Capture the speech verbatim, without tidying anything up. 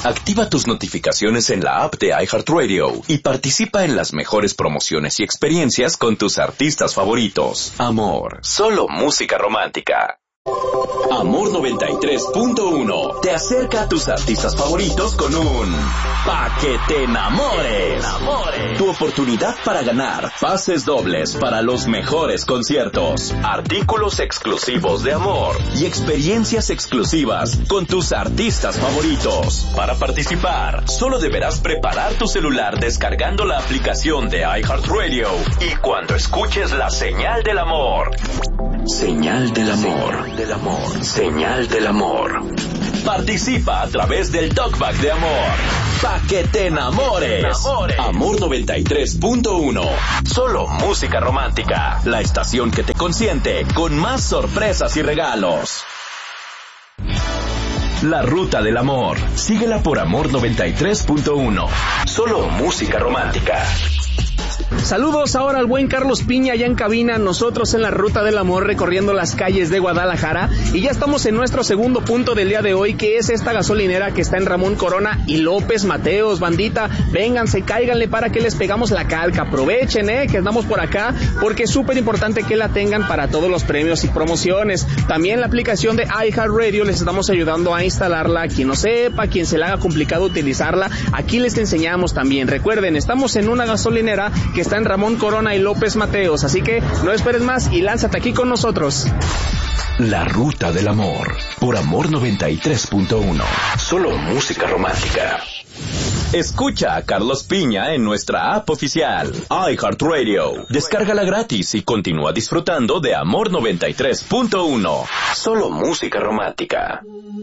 Activa tus notificaciones en la app de iHeartRadio y participa en las mejores promociones y experiencias con tus artistas favoritos. Amor, solo música romántica. Amor noventa y tres punto uno te acerca a tus artistas favoritos con un Pa' que te enamores. Tu oportunidad para ganar pases dobles para los mejores conciertos, artículos exclusivos de Amor y experiencias exclusivas con tus artistas favoritos. Para participar, solo deberás preparar tu celular descargando la aplicación de iHeartRadio y cuando escuches la señal del amor. Señal del amor. Del amor. Señal del amor. Participa a través del talkback de Amor. Pa' que te enamores. enamores. Amor noventa y tres punto uno. Solo música romántica. La estación que te consiente con más sorpresas y regalos. La Ruta del Amor. Síguela por Amor noventa y tres punto uno. Solo música romántica. Saludos ahora al buen Carlos Piña allá en cabina, nosotros en la Ruta del Amor recorriendo las calles de Guadalajara y ya estamos en nuestro segundo punto del día de hoy, que es esta gasolinera que está en Ramón Corona y López Mateos. Bandita, vénganse, cáiganle para que les pegamos la calca, aprovechen eh, que andamos por acá porque es súper importante que la tengan para todos los premios y promociones. También la aplicación de iHeartRadio les estamos ayudando a instalarla, quien no sepa, quien se le haga complicado utilizarla, aquí les enseñamos también. Recuerden, estamos en una gasolinera que está en Ramón Corona y López Mateos, así que no esperes más y lánzate aquí con nosotros. La Ruta del Amor, por Amor noventa y tres punto uno. Solo música romántica. Escucha a Carlos Piña en nuestra app oficial, iHeartRadio. Descárgala gratis y continúa disfrutando de Amor noventa y tres punto uno. Solo música romántica.